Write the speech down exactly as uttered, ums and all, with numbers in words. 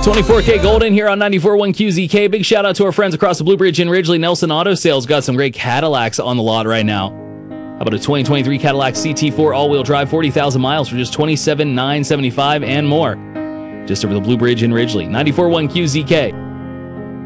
twenty-four K Golden here on ninety-four point one Q Z K. Big shout out to our friends across the Blue Bridge in Ridgely. Nelson Auto Sales got some great Cadillacs on the lot right now. How about a twenty twenty-three Cadillac C T four all-wheel drive, forty thousand miles for just twenty-seven thousand nine hundred seventy-five dollars and more. Just over the Blue Bridge in Ridgely. ninety-four point one Q Z K.